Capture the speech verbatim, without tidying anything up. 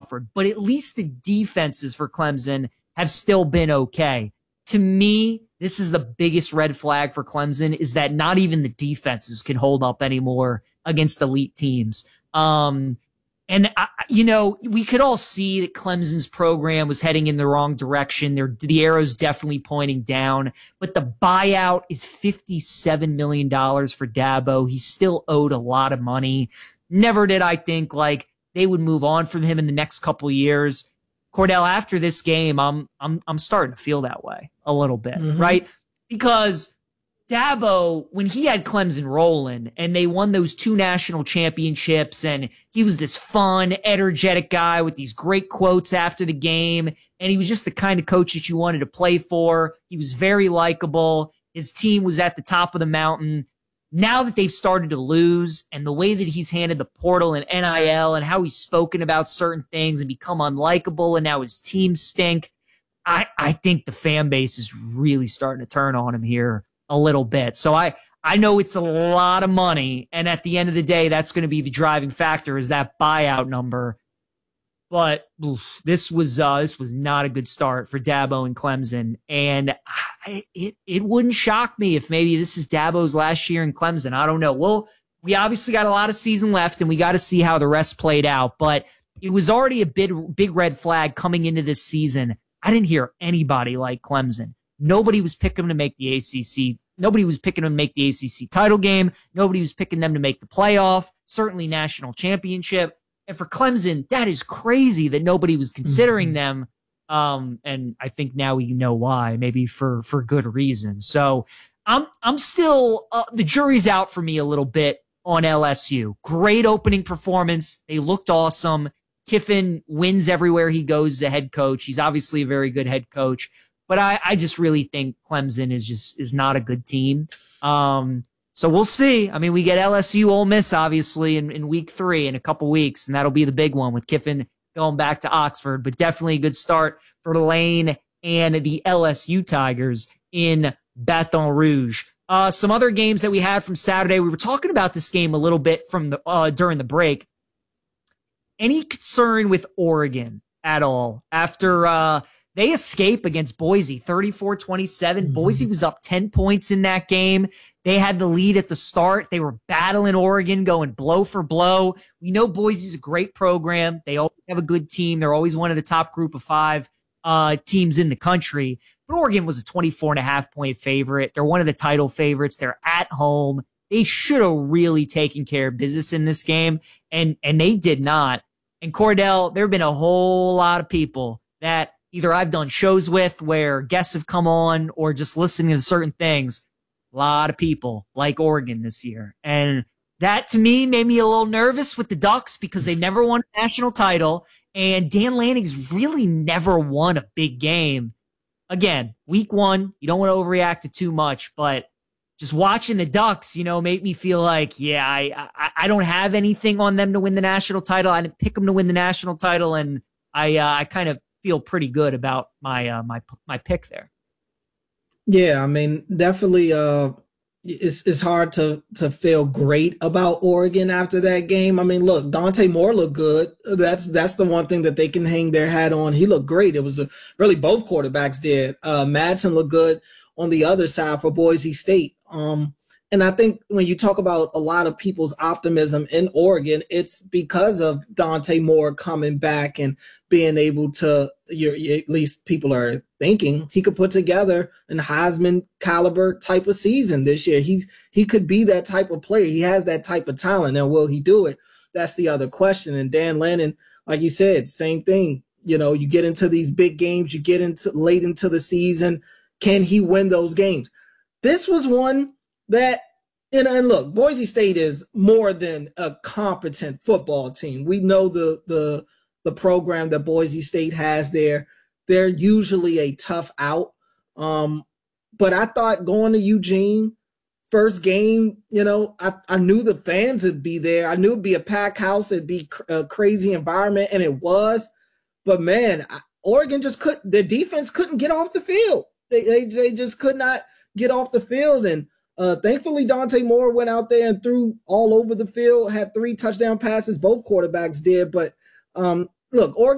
suffered, but at least the defenses for Clemson have still been okay. To me, this is the biggest red flag for Clemson, is that not even the defenses can hold up anymore against elite teams. Um, and, I, you know, we could all see that Clemson's program was heading in the wrong direction. They're, the arrow's definitely pointing down. But the buyout is fifty-seven million dollars for Dabo. He's still owed a lot of money. Never did I think, like, they would move on from him in the next couple of years. Cordell, after this game, I'm I'm I'm starting to feel that way a little bit, mm-hmm. right? Because Dabo, when he had Clemson rolling and they won those two national championships, and he was this fun, energetic guy with these great quotes after the game, and he was just the kind of coach that you wanted to play for. He was very likable. His team was at the top of the mountain. Now that they've started to lose, and the way that he's handled the portal and N I L and how he's spoken about certain things and become unlikable, and now his team stink, I, I think the fan base is really starting to turn on him here a little bit. So I, I know it's a lot of money, and at the end of the day, that's going to be the driving factor, is that buyout number. But oof, this was uh, this was not a good start for Dabo and Clemson, and I, it it wouldn't shock me if maybe this is Dabo's last year in Clemson. I don't know. Well, we obviously got a lot of season left, and we got to see how the rest played out. But it was already a big big red flag coming into this season. I didn't hear anybody like Clemson. Nobody was picking them to make the A C C. Nobody was picking them to make the A C C title game. Nobody was picking them to make the playoff. Certainly national championship. And for Clemson, that is crazy that nobody was considering mm-hmm. them. Um, and I think now we know why, maybe for, for good reason. So I'm, I'm still, uh, the jury's out for me a little bit on L S U. Great opening performance. They looked awesome. Kiffin wins everywhere he goes as a head coach. He's obviously a very good head coach, but I, I just really think Clemson is just, is not a good team. Um, So we'll see. I mean, we get L S U Ole Miss, obviously, in, in week three in a couple weeks, and that'll be the big one with Kiffin going back to Oxford. But definitely a good start for Lane and the L S U Tigers in Baton Rouge. Uh, some other games that we had from Saturday. We were talking about this game a little bit from the uh, during the break. Any concern with Oregon at all after uh, they escape against Boise, thirty-four twenty-seven? Mm-hmm. Boise was up ten points in that game. They had the lead at the start. They were battling Oregon, going blow for blow. We know Boise's a great program. They always have a good team. They're always one of the top group of five uh, teams in the country. But Oregon was a twenty-four and a half point favorite. They're one of the title favorites. They're at home. They should have really taken care of business in this game, and, and they did not. And Cordell, there have been a whole lot of people that either I've done shows with where guests have come on or just listening to certain things. A lot of people like Oregon this year. And that, to me, made me a little nervous with the Ducks because they never won a national title. And Dan Lanning's really never won a big game. Again, week one, you don't want to overreact to too much, but just watching the Ducks, you know, made me feel like, yeah, I, I, I don't have anything on them to win the national title. I didn't pick them to win the national title, and I uh, I kind of feel pretty good about my uh, my my pick there. Yeah, I mean, definitely uh, it's it's hard to to feel great about Oregon after that game. I mean, look, Dante Moore looked good. That's that's the one thing that they can hang their hat on. He looked great. It was a, really both quarterbacks did. Uh, Madsen looked good on the other side for Boise State. Um, and I think when you talk about a lot of people's optimism in Oregon, it's because of Dante Moore coming back and being able to, you're, at least people are thinking, he could put together an Heisman caliber type of season this year. He's he could be that type of player. He has that type of talent. Now, will he do it? That's the other question. And Dan Lanning, like you said, same thing. You know, you get into these big games, you get into late into the season. Can he win those games? This was one that, you know, and look, Boise State is more than a competent football team. We know the the the program that Boise State has there. They're usually a tough out. Um, but I thought going to Eugene, first game, you know, I, I knew the fans would be there. I knew it'd be a packed house. It'd be a crazy environment, and it was. But, man, Oregon just couldn't – their defense couldn't get off the field. They, they, they just could not get off the field. And uh, thankfully, Dante Moore went out there and threw all over the field, had three touchdown passes. Both quarterbacks did. But, um, look, Oregon